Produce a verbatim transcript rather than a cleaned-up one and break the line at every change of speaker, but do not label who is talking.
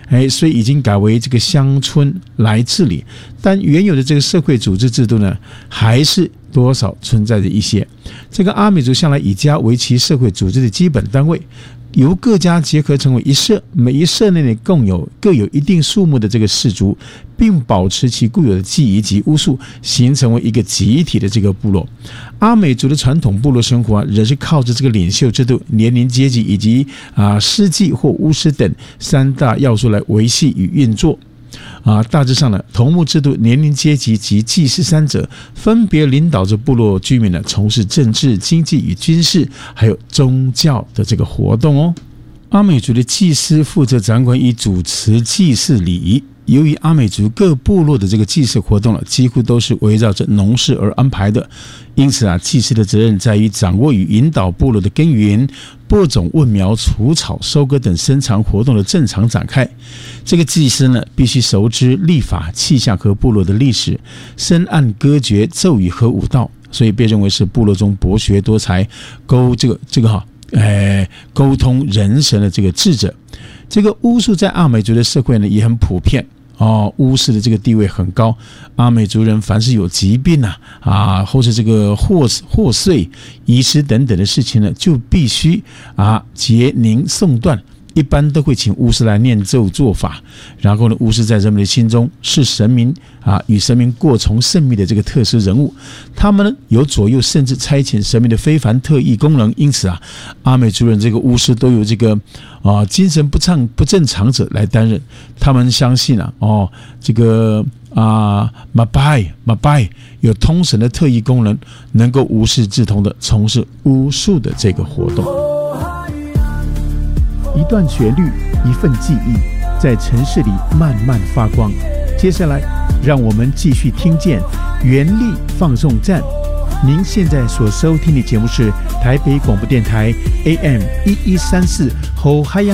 哎，所以已经改为这个乡村来治理，但原有的这个社会组织制度呢，还是多少存在着一些。这个阿美族向来以家为其社会组织的基本单位，由各家结合成为一社，每一社内共有各有一定数目的这个氏族，并保持其固有的技艺及巫术，形成为一个集体的这个部落。阿美族的传统部落生活啊，仍是靠着这个领袖制度、年龄阶级以及啊师祭或巫师等三大要素来维系与运作。啊，大致上呢，头目制度、年龄阶级及祭司三者分别领导着部落居民呢，从事政治、经济与军事，还有宗教的这个活动哦。阿美族的祭司负责掌管与主持祭祀礼仪。由于阿美族各部落的这个祭祀活动了，几乎都是围绕着农事而安排的，因此啊，祭司的责任在于掌握与引导部落的耕耘、播种、问苗、除草、收割等生产活动的正常展开。这个祭司呢，必须熟知历法、气象和部落的历史，深谙歌诀、咒语和舞蹈，所以被认为是部落中博学多才、沟这个这个哈。哎，沟通人神的这个智者。这个巫术在阿美族的社会呢也很普遍哦，巫师的这个地位很高。阿美族人凡是有疾病啊啊，或是这个祸祸祟、遗失等等的事情呢，就必须啊结宁送断。一般都会请巫师来念咒做法，然后呢，巫师在人们的心中是神明啊，与神明过从甚密的这个特殊人物。他们呢有左右甚至差遣神明的非凡特异功能，因此啊，阿美族人这个巫师都有这个啊精神不畅不正常者来担任。他们相信啊，哦，这个啊马拜马拜有通神的特异功能，能够无师自通的从事巫术的这个活动。一段旋律，一份记忆，在城市里慢慢发光。接下来，让我们继续听见原力放送站。您现在所收听的节目是台北广播电台 A M 一一三四后海洋。